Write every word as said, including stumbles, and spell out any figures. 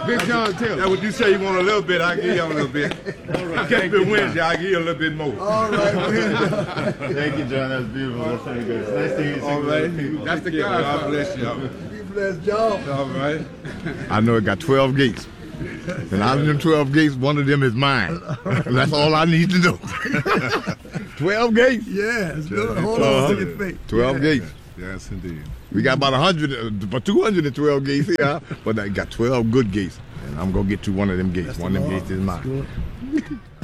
Big John tell That's what you say. You want a little bit, I give you a little bit. All right. Catch me Wednesday, I give you a little bit more. All right, man. Thank you, John. That's beautiful. That's very good. It's nice to hear you sing. All right. That's the guy. God bless you. Be blessed, John. All right. I know it got twelve gates. And out of them twelve gates, one of them is mine. That's all I need to know. twelve gates. Yeah, it's good. Hold on to your feet. twelve Yeah. gates. Yes, indeed. We got about one hundred, uh, about two hundred twelve gates here, but I got twelve good gates. And I'm going to get to one of them gates. That's One the of them Lord. gates is That's mine. good.